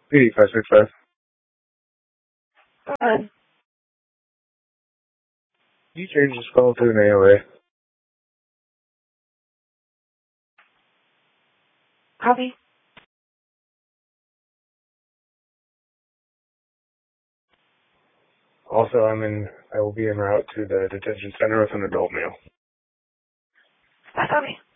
PD565. Go ahead. You change this call to an AOA. Copy. Also, I will be en route to the detention center with an adult male. Copy.